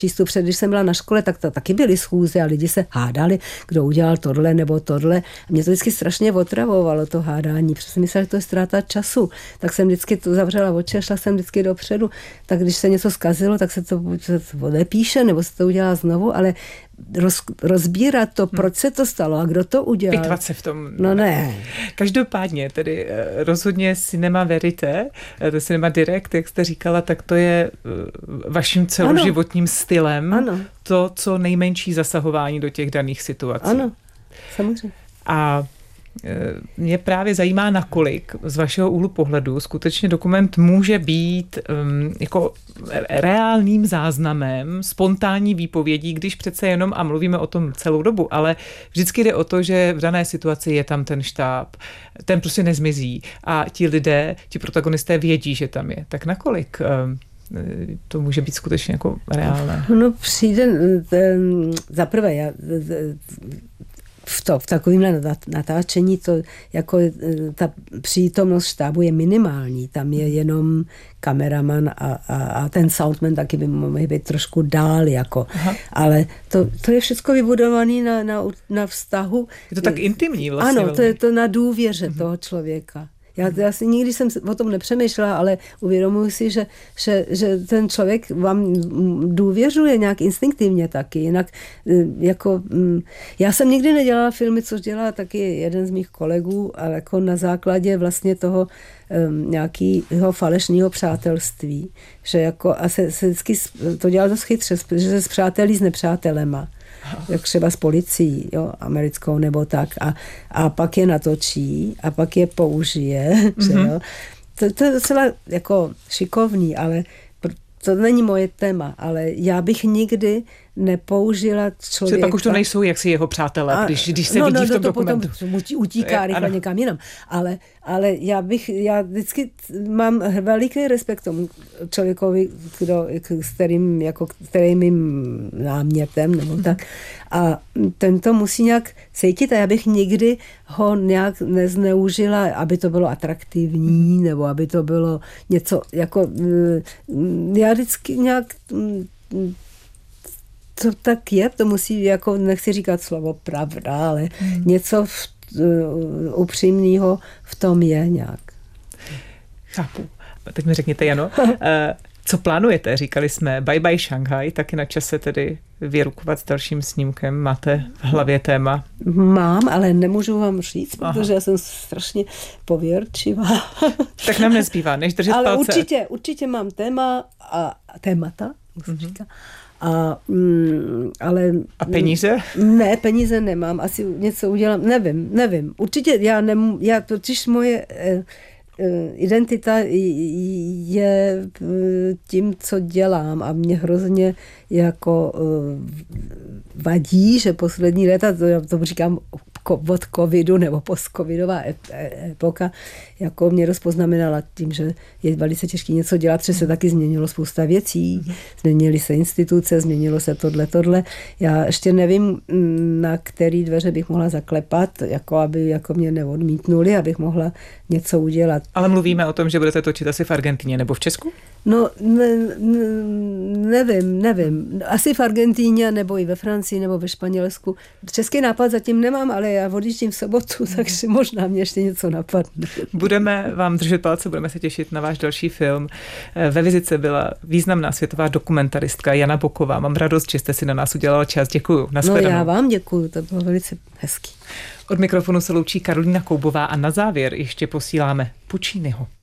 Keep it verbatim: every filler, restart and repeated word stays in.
přístup. Před, když jsem byla na škole, tak to taky byly schůze a lidi se hádali, kdo udělal tohle nebo tohle. A mě to vždycky strašně otravovalo, to hádání, protože jsem myslela, že to je ztráta času. Tak jsem vždycky to zavřela oči a šla jsem vždycky dopředu. Tak když se něco zkazilo, tak se to odepíše nebo se to udělá znovu, ale roz, rozbírat to, proč se to stalo a kdo to udělal. Pitvat se v tom. No ne. Každopádně, tedy rozhodně Cinema Verite, Cinema Direct, jak jste říkala, tak to je vaším celoživotním ano. stylem. Ano. To, co nejmenší zasahování do těch daných situací. Ano, samozřejmě. A mě právě zajímá, nakolik z vašeho úhlu pohledu skutečně dokument může být um, jako reálným záznamem, spontánní výpovědí, když přece jenom, a mluvíme o tom celou dobu, ale vždycky jde o to, že v dané situaci je tam ten štáb, ten prostě nezmizí a ti lidé, ti protagonisté vědí, že tam je. Tak nakolik um, to může být skutečně jako reálné? No přijde, za prvé, já v, to, v takovémhle natáčení to jako ta přítomnost štábu je minimální. Tam je jenom kameraman a, a, a ten soundman taky by mohl být trošku dál. Jako. Ale to, to je všechno vybudované na, na, na vztahu. Je to tak intimní vlastně. Ano, to je to na důvěře mm-hmm. toho člověka. Já, já si nikdy jsem o tom nepřemýšlela, ale uvědomuji si, že, že, že ten člověk vám důvěřuje nějak instinktivně taky. Jinak jako, já jsem nikdy nedělala filmy, což dělá taky jeden z mých kolegů, ale jako na základě vlastně toho um, nějakého falešného přátelství. Že jako, a se, se vždycky to dělal dost chytře, že se spřátelí s nepřátelema. Jak třeba s policií, jo, americkou nebo tak. A, a pak je natočí a pak je použije. Mm-hmm. Že jo. To, to je docela jako šikovný, ale to není moje téma, ale já bych nikdy nepoužila člověka. Pak už to nejsou jaksi jeho přátelé, a, když, když se no, vidí no, v tom to dokumentu. Potom utíká rychle někam jinam. Ale, ale já bych, já vždycky mám veliký respekt tomu člověkovi, kdo, s kterým, jako, kterým mým námětem, nebo tak. A ten to musí nějak cítit a já bych nikdy ho nějak nezneužila, aby to bylo atraktivní, nebo aby to bylo něco, jako, já vždycky nějak to tak je, to musí, jako nechci říkat slovo pravda, ale hmm. něco v, uh, upřímného v tom je nějak. Chápu. Teď mi řekněte, Jano, uh, co plánujete? Říkali jsme bye bye Šanghaj, taky na čase tedy vyrukovat s dalším snímkem. Máte v hlavě téma? Mám, ale nemůžu vám říct, Aha. protože já jsem strašně pověrčivá. Tak nám nezbývá, než držet ale palce. Určitě, určitě mám téma a témata, musím mm-hmm. říkat. A, mm, ale, a peníze? Ne, peníze nemám. Asi něco udělám. Nevím, nevím. Určitě já nemů, já totiž moje eh, eh, identita je tím, co dělám a mě hrozně jako eh, vadí, že poslední léta, to, já to říkám od covidu nebo post-covidová epoka, jako mě dost poznamenala tím, že je velice těžké něco dělat, že se taky změnilo spousta věcí, změnily se instituce, změnilo se tohle, tohle. Já ještě nevím, na který dveře bych mohla zaklepat, jako aby jako mě neodmítnuli, abych mohla něco udělat. Ale mluvíme o tom, že budete točit asi v Argentině nebo v Česku? No, ne, ne, nevím, nevím. Asi v Argentíně, nebo i ve Francii, nebo ve Španělsku. Český nápad zatím nemám, ale já odjíždím v sobotu, takže možná mě ještě něco napadne. Budeme vám držet palce, budeme se těšit na váš další film. Ve vizice byla významná světová dokumentaristka Jana Boková. Mám radost, že jste si na nás udělala čas. Děkuju. No já vám děkuju, to bylo velice hezký. Od mikrofonu se loučí Karolína Koubová a na závěr ještě posíláme Pucciniho.